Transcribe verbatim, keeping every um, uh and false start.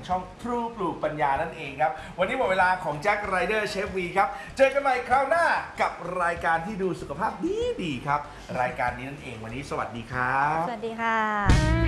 ช่องทรูปลูกปัญญานั่นเองครับวันนี้หมดเวลาของแจ็คไรเดอร์เชฟวีครับเจอกันใหม่คราวหน้ากับรายการที่ดูสุขภาพดีดีครับรายการนี้นั่นเองวันนี้สวัสดีครับสวัสดีค่ะ